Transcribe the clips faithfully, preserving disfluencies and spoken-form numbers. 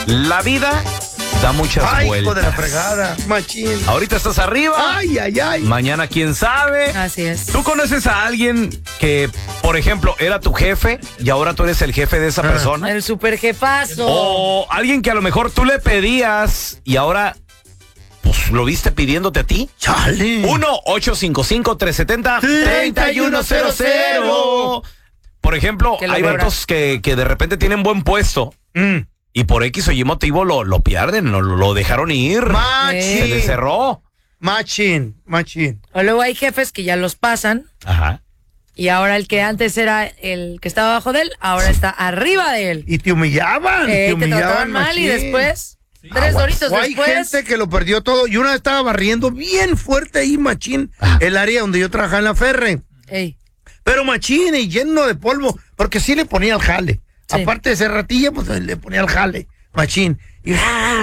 La vida da muchas ay, vueltas. hijo de la fregada, machín. Ahorita estás arriba. Ay, ay, ay. Mañana quién sabe. Así es. ¿Tú conoces a alguien que, por ejemplo, era tu jefe y ahora tú eres el jefe de esa Ah. persona? El super jefazo. O alguien que a lo mejor tú le pedías y ahora pues lo viste pidiéndote a ti. Chale. uno ocho cinco cinco, tres siete cero, tres uno cero cero. Por ejemplo, Que hay locura. vatos que, que de repente tienen buen puesto Mm. y por X o Y motivo lo, lo pierden, lo, lo dejaron ir. Machín. Se les cerró. Machín, machín. O luego hay jefes que ya los pasan Ajá. y ahora el que antes era el que estaba abajo de él, ahora está arriba de él. Y te humillaban, Eh, te te humillaban trataban mal machín. y después, tres doritos O hay después. gente que lo perdió todo. Y una vez estaba barriendo bien fuerte ahí, machín, Ah. el área donde yo trabajaba en la Ferre. Ey, Pero machín y lleno de polvo, porque sí le ponía el jale. Sí. Aparte de ser ratilla, pues le ponía el jale, machín. Y,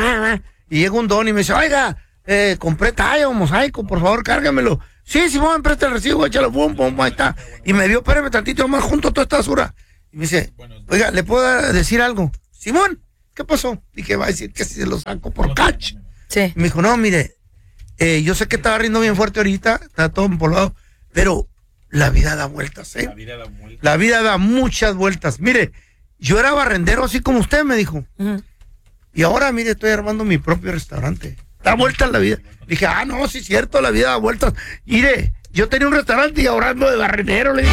y llega un don y me dice, oiga, eh, compré tallo, mosaico, por favor, cárgamelo. Sí, Simón, presta el recibo, échalo, pum, pum, ahí está. Y me dio, espérame tantito más junto toda esta basura. Y me dice, oiga, ¿le puedo decir algo? Simón, ¿qué pasó? Dije, va a decir que si se lo saco por catch. sí. Y me dijo, no, mire, eh, yo sé que estaba riendo bien fuerte ahorita, está todo empolvado, pero la vida da vueltas, ¿eh? La vida da vueltas. La vida da muchas vueltas. Mire, yo era barrendero así como usted me dijo. Ujú. Y ahora, mire, estoy armando mi propio restaurante. Da vueltas la vida. Dije, ah, no, sí es cierto, la vida da vueltas. Mire, yo tenía un restaurante y ahora ando de barrendero, le dije.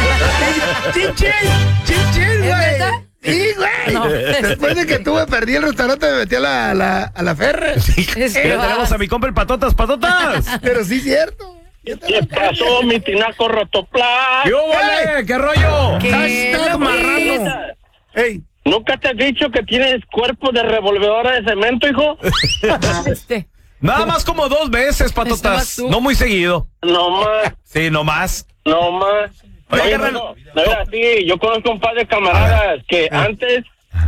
¡Chin, chin! ¡Chin, chin, ¿Es güey! verdad? Sí, güey. No. Después de que tuve, perdí el restaurante, me metí a la, a la, a la Ferre. Es Ya que tenemos va. a mi compa el Patotas, Patotas. Pero sí es cierto. ¿Qué pasó, mi tinaco rotoplas? ¿Qué hubo, ¡Ey! ¿Qué rollo? ¿Qué? Hashtag lo marrano. ves? Ey, ¿Nunca te has dicho que tienes cuerpo de revolvedora de cemento, hijo? Este. Nada más como dos veces, Estabas Patotas. tú. No muy seguido. No más, Sí, no más. no más. Oye, Oye, carnal, no, no era así. Yo conozco un par de camaradas que antes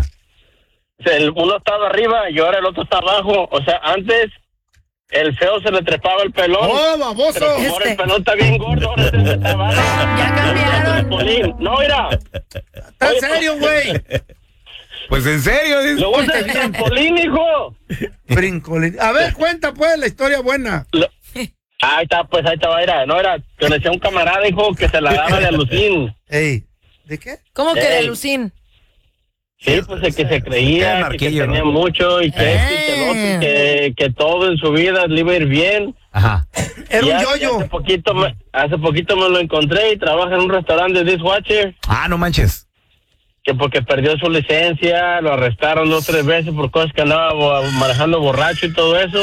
el uno estaba arriba y ahora el otro está abajo. O sea, antes el feo se le trepaba el pelón. ¡oh, baboso! Pero como ahora el Este. pelón está bien gordo, ahora se le está abajo. Ya cambiaron. Polín. No, mira, ¿Está en serio, güey? Pues en serio. dice. lo usa el trampolín, hijo. Brincolín. A ver, cuenta, pues, la historia buena. Lo- Ahí está, pues ahí estaba, era, no era, que le decía un camarada, hijo, que se la daba de alucín. Ey, ¿de qué? ¿Cómo que de Ey. Lucín? Sí, pues el que se Qué creía, que, que anarquillo, tenía ¿no? mucho y que, esto y que, lo otro, y que, que todo en su vida le iba a ir bien. Ajá. Era Y un hace- yoyo. Hace poquito, me, hace poquito me lo encontré y trabaja en un restaurante de dishwasher, Ah, no manches. que porque perdió su licencia, lo arrestaron dos o tres veces por cosas que andaba bo- manejando borracho y todo eso.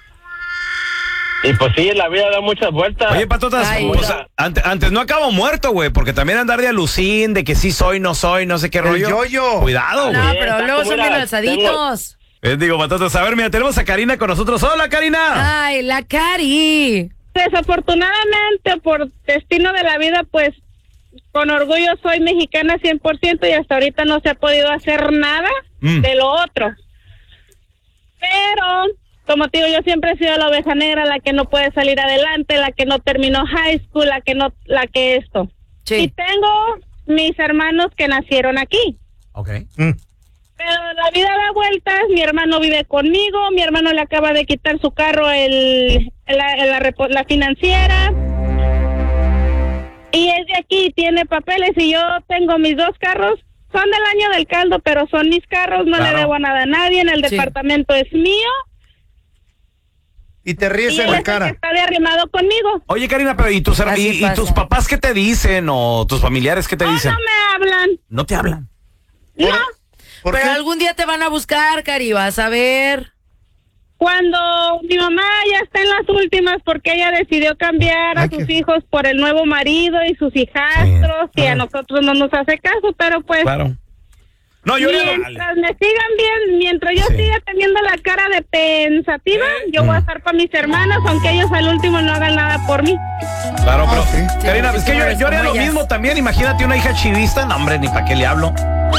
Y pues sí, la vida da muchas vueltas. Oye, Patotas, Ay. pues, a- antes, antes no acabo muerto, güey, porque también andar de alucín, de que sí soy, no soy, no sé qué El rollo. yoyo. Cuidado, No, güey. Bien, pero está luego como son era, bien alzaditos. Eh, digo, Patotas, a ver, mira, tenemos a Karina con nosotros. Hola, Karina. Ay, la Cari. Desafortunadamente, por destino de la vida, pues con orgullo soy mexicana cien por ciento y hasta ahorita no se ha podido hacer nada Mm. de lo otro. Pero, como te digo, yo siempre he sido la oveja negra, la que no puede salir adelante, la que no terminó high school, la que no, la que esto. Y Sí. tengo mis hermanos que nacieron aquí. Ok. Mm. Pero la vida da vueltas, mi hermano vive conmigo, mi hermano le acaba de quitar su carro el, la, la, repo- la financiera. Y es de aquí, tiene papeles y yo tengo mis dos carros, son del año del caldo, pero son mis carros, no Claro. le debo nada a nadie, el Sí. departamento es mío. Y te ríes Y en él la es el que cara. está de arrimado conmigo. Oye, Karina, pero ¿y tus, Así y, y pasa. tus papás qué te dicen? ¿O tus familiares qué te Oh, dicen? no me hablan, No te hablan. no. ¿Por Pero qué? algún día te van a buscar, Cari, vas a ver. Cuando mi mamá ya está en las últimas porque ella decidió cambiar a Ay, sus qué- hijos por el nuevo marido y sus hijastros y Ah. a nosotros no nos hace caso, pero pues Claro. No, yo mientras me sigan bien, mientras yo Sí. siga teniendo la cara de pensativa, yo voy a estar para mis hermanos, aunque ellos al último no hagan nada por mí. Claro, pero. Ah, sí. Karina, Sí, es que tú yo, eres yo haría como lo ellas. mismo también. Imagínate una hija chivista. No, hombre, ni para qué le hablo.